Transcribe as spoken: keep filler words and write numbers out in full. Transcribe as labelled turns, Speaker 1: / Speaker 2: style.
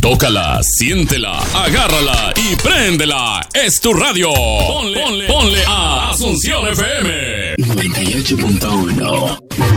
Speaker 1: Tócala, siéntela, agárrala y préndela. Es tu radio. Ponle, ponle, ponle a Asunción F M
Speaker 2: noventa y ocho punto uno.